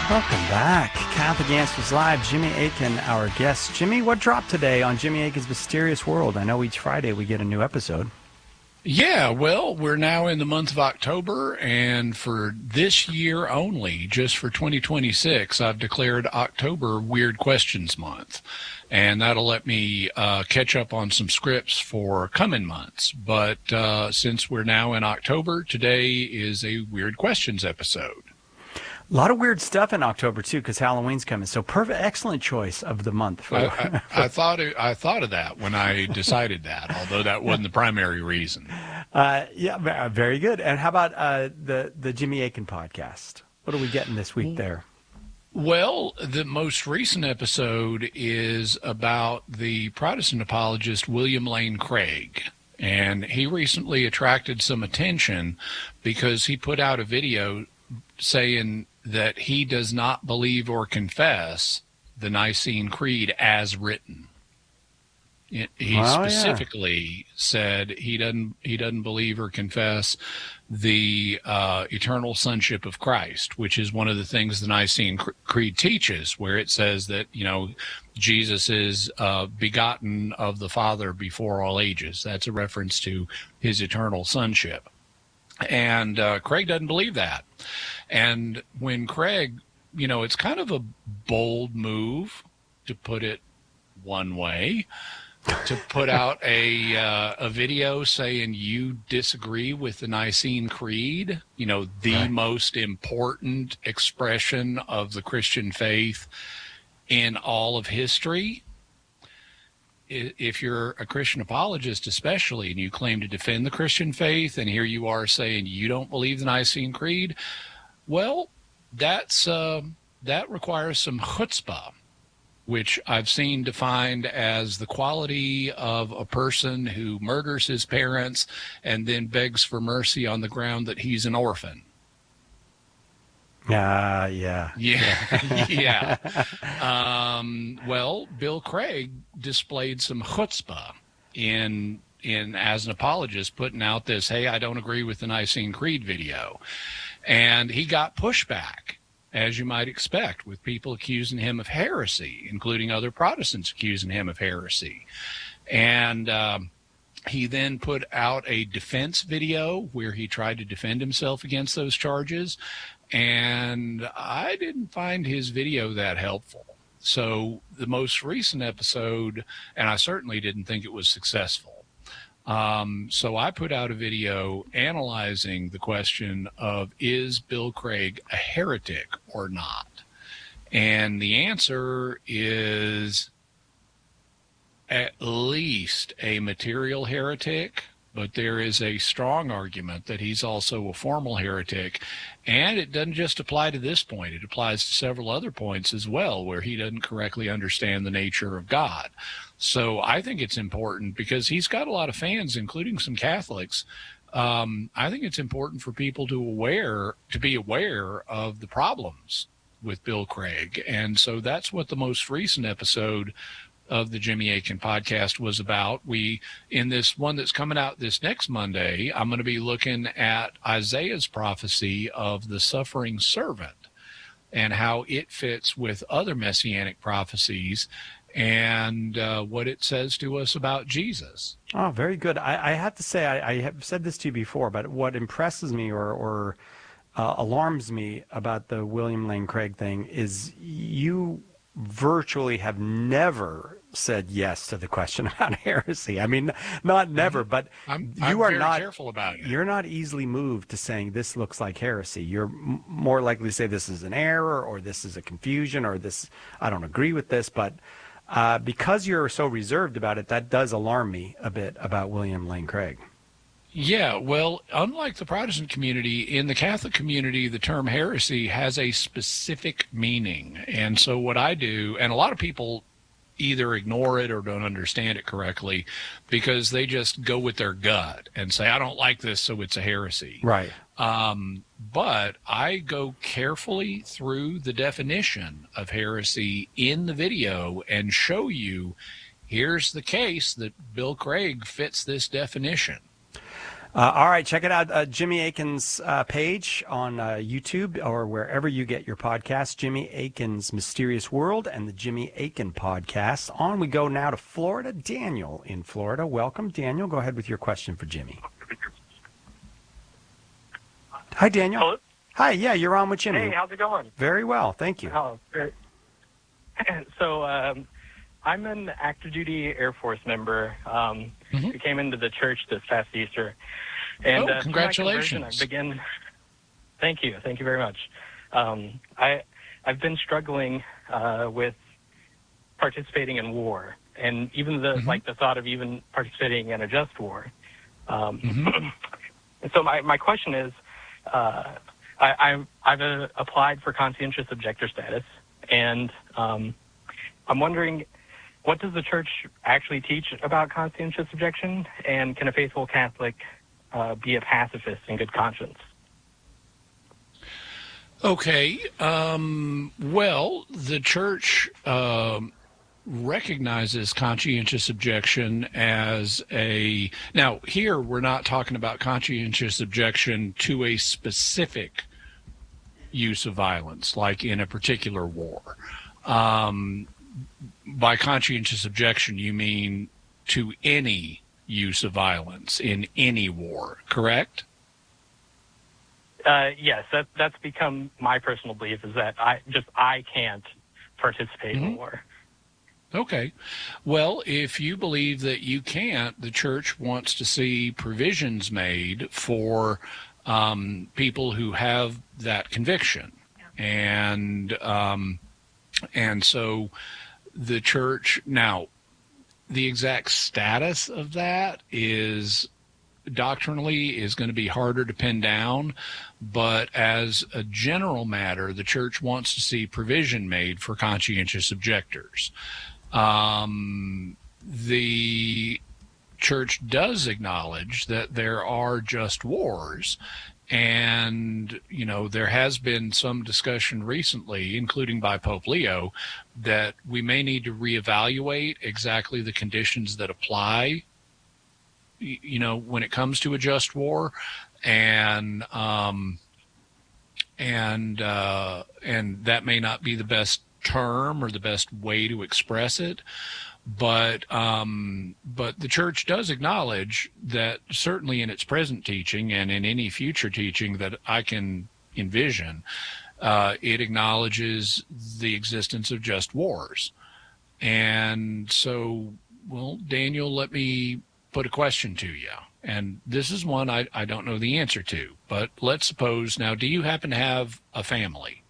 Welcome back. Catholic Answers Live. Jimmy Akin, our guest. Jimmy, what dropped today on Jimmy Akin's Mysterious World? I know each Friday we get a new episode. Yeah, well, we're now in the month of October, and for this year only, just for 2026, I've declared October Weird Questions Month. And that'll let me catch up on some scripts for coming months. But since we're now in October, today is a Weird Questions episode. A lot of weird stuff in October, too, because Halloween's coming. So perfect, excellent choice of the month. I thought of that when I decided that, although that wasn't the primary reason. Yeah, very good. And how about the Jimmy Akin podcast? What are we getting this week there? Well, the most recent episode is about the Protestant apologist William Lane Craig. And he recently attracted some attention because he put out a video saying that he does not believe or confess the Nicene Creed as written. He specifically said he doesn't believe or confess the eternal sonship of Christ, which is one of the things the Nicene Creed teaches, where it says that, Jesus is begotten of the Father before all ages. That's a reference to his eternal sonship. And Craig doesn't believe that. And when Craig, it's kind of a bold move, to put it one way, to put out a video saying you disagree with the Nicene Creed, the most important expression of the Christian faith in all of history. If you're a Christian apologist especially, and you claim to defend the Christian faith, and here you are saying you don't believe the Nicene Creed, well, that requires some chutzpah, which I've seen defined as the quality of a person who murders his parents and then begs for mercy on the ground that he's an orphan. Yeah. Well, Bill Craig displayed some chutzpah in as an apologist, putting out this, hey, I don't agree with the Nicene Creed video. And he got pushback, as you might expect, with people accusing him of heresy, including other Protestants accusing him of heresy. And he then put out a defense video where he tried to defend himself against those charges. And I didn't find his video that helpful. So the most recent episode, and I certainly didn't think it was successful. So I put out a video analyzing the question of, is Bill Craig a heretic or not? And the answer is at least a material heretic, but there is a strong argument that he's also a formal heretic. And it doesn't just apply to this point. It applies to several other points as well, where he doesn't correctly understand the nature of God. So I think it's important, because he's got a lot of fans, including some Catholics. I think it's important for people to be aware of the problems with Bill Craig. And so that's what the most recent episode of the Jimmy Akin podcast was about. In this one that's coming out this next Monday, I'm going to be looking at Isaiah's prophecy of the suffering servant and how it fits with other messianic prophecies and what it says to us about Jesus. Oh, very good. I have to say, I have said this to you before, but what impresses me or alarms me about the William Lane Craig thing is you virtually have never said yes to the question about heresy. I mean, not never, but I'm very careful about it. You're not easily moved to saying this looks like heresy. You're more likely to say this is an error, or this is a confusion, or this, I don't agree with this. But because you're so reserved about it, that does alarm me a bit about William Lane Craig. Yeah, well, unlike the Protestant community, in the Catholic community, the term heresy has a specific meaning. And so what I do, and a lot of people either ignore it or don't understand it correctly, because they just go with their gut and say, I don't like this, so it's a heresy. Right. But I go carefully through the definition of heresy in the video and show you, here's the case that Bill Craig fits this definition. All right, check it out. Jimmy Akin's page on YouTube or wherever you get your podcasts. Jimmy Akin's Mysterious World and the Jimmy Akin Podcast. On we go now to Florida. Daniel in Florida. Welcome, Daniel. Go ahead with your question for Jimmy. Hi, Daniel. Hello? Hi, yeah, you're on with Jimmy. Hey, how's it going? Very well, thank you. Oh, great. So, I'm an active duty Air Force member who came into the church this past Easter. And congratulations. Thank you very much. I've been struggling with participating in war, and even the thought of even participating in a just war. And so my question is, I've applied for conscientious objector status, and I'm wondering, what does the church actually teach about conscientious objection, and can a faithful Catholic be a pacifist in good conscience? Okay. Well, the church recognizes conscientious objection as a... Now, here we're not talking about conscientious objection to a specific use of violence, like in a particular war. By conscientious objection, you mean to any use of violence in any war, correct? Yes, that's become my personal belief, is that I can't participate in war. Okay. Well, if you believe that you can't, the church wants to see provisions made for people who have that conviction. And so the church, now, the exact status of that is doctrinally is going to be harder to pin down, but as a general matter, the church wants to see provision made for conscientious objectors. The church does acknowledge that there are just wars, and, you know, there has been some discussion recently, including by Pope Leo, that we may need to reevaluate exactly the conditions that apply, you know, when it comes to a just war, and that may not be the best term or the best way to express it, but the church does acknowledge that certainly in its present teaching and in any future teaching that I can envision, it acknowledges the existence of just wars. And so, well, Daniel, let me put a question to you. And this is one I don't know the answer to, but let's suppose, now, do you happen to have a family?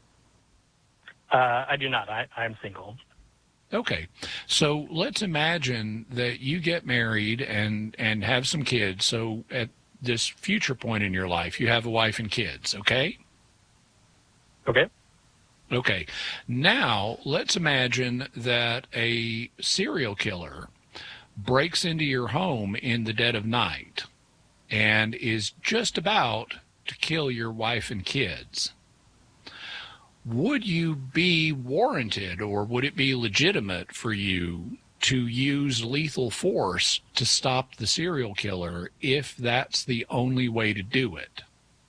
I do not. I'm single. Okay. So let's imagine that you get married and have some kids. So at this future point in your life, you have a wife and kids, okay? Okay. Okay. Now, let's imagine that a serial killer breaks into your home in the dead of night and is just about to kill your wife and kids. Would you be warranted, or would it be legitimate for you to use lethal force to stop the serial killer if that's the only way to do it?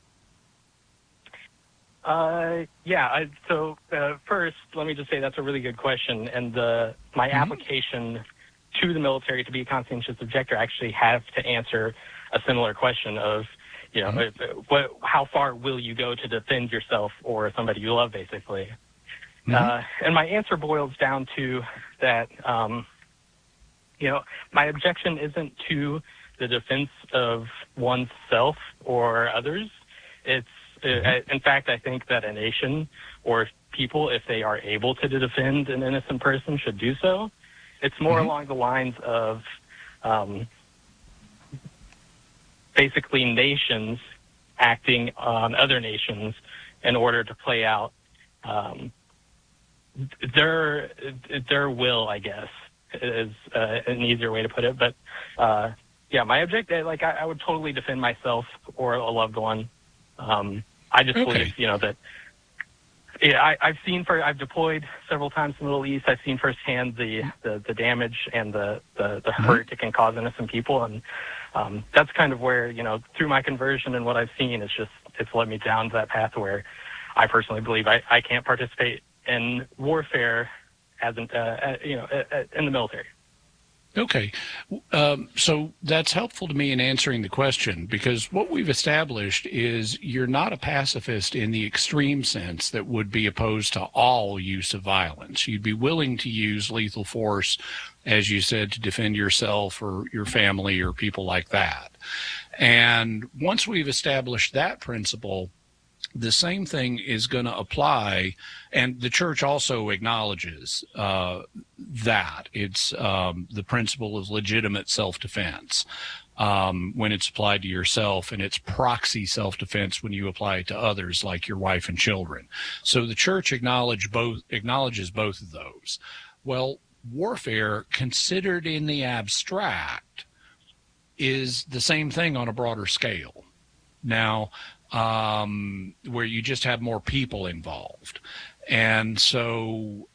So first, let me just say that's a really good question. And my application to the military to be a conscientious objector actually have to answer a similar question of, you know, how far will you go to defend yourself or somebody you love, basically. And my answer boils down to that, you know, my objection isn't to the defense of oneself or others. It's, in fact, I think that a nation or people, if they are able to defend an innocent person, should do so. It's more along the lines of basically nations acting on other nations in order to play out their will, I guess, is an easier way to put it. But my objective, like I would totally defend myself or a loved one. I just believe, you know, that I've deployed several times in the Middle East. I've seen firsthand the damage and the hurt it can cause innocent people, and that's kind of where, through my conversion and what I've seen, it's led me down to that path where I personally believe I can't participate in warfare in the military. Okay. So that's helpful to me in answering the question, because what we've established is you're not a pacifist in the extreme sense that would be opposed to all use of violence. You'd be willing to use lethal force, as you said, to defend yourself or your family or people like that. And once we've established that principle, the same thing is going to apply, and the church also acknowledges that. It's the principle of legitimate self-defense when it's applied to yourself, and it's proxy self-defense when you apply it to others, like your wife and children. So the church acknowledges both of those. Well, warfare, considered in the abstract, is the same thing on a broader scale. Now, where you just have more people involved. And so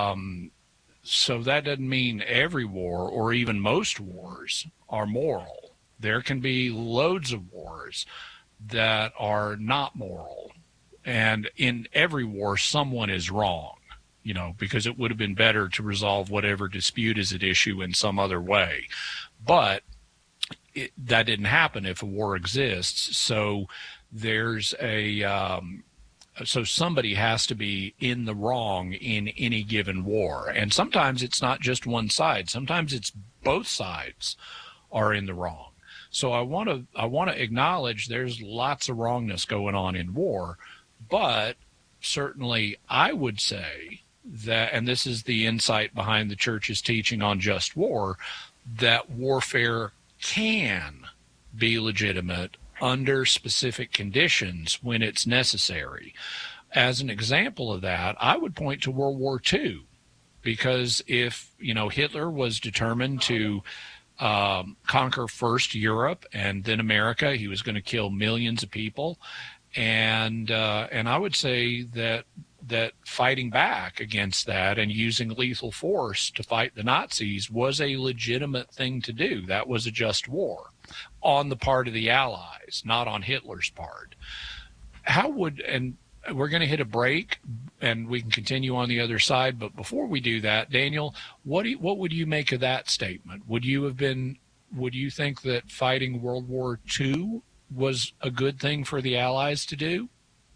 that doesn't mean every war or even most wars are moral. There can be loads of wars that are not moral. And in every war, someone is wrong, because it would have been better to resolve whatever dispute is at issue in some other way. But that didn't happen if a war exists. So there's so somebody has to be in the wrong in any given war. And sometimes it's not just one side. Sometimes it's both sides are in the wrong. So I want to acknowledge there's lots of wrongness going on in war, but certainly I would say that, and this is the insight behind the church's teaching on just war, that warfare can be legitimate under specific conditions when it's necessary. As an example of that, I would point to World War II, because if, Hitler was determined to conquer first Europe and then America, he was going to kill millions of people. And I would say that fighting back against that and using lethal force to fight the Nazis was a legitimate thing to do. That was a just war on the part of the Allies, not on Hitler's part. And we're going to hit a break and we can continue on the other side. But before we do that, Daniel, what would you make of that statement? Would you think that fighting World War II was a good thing for the Allies to do?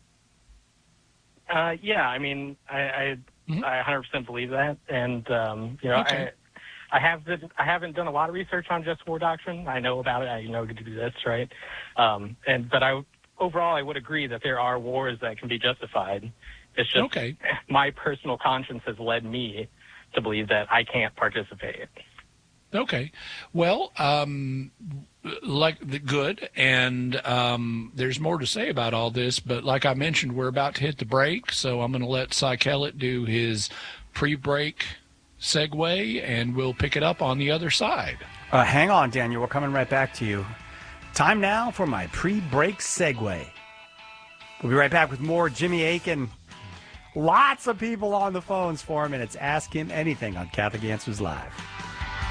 Yeah, I mean, I 100% believe that, and okay. I haven't done a lot of research on just war doctrine. I know about it. I know it exists, right? But overall, I would agree that there are wars that can be justified. It's just my personal conscience has led me to believe that I can't participate. Okay. Well, good. And there's more to say about all this, but like I mentioned, we're about to hit the break, so I'm going to let Cy Kellett do his pre-break segue, and we'll pick it up on the other side. Hang on, Daniel. We're coming right back to you. Time now for my pre-break segue. We'll be right back with more Jimmy Akin. Lots of people on the phones for him, and it's Ask Him Anything on Catholic Answers Live.